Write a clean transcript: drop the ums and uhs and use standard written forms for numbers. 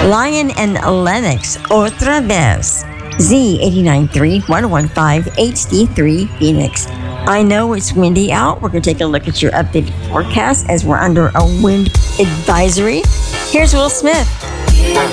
Lion and Lennox, Otra Vez. Z89.3, 115 HD3 Phoenix. I know it's windy out. We're going to take a look at your updated forecast as we're under a wind advisory. Here's Will Smith.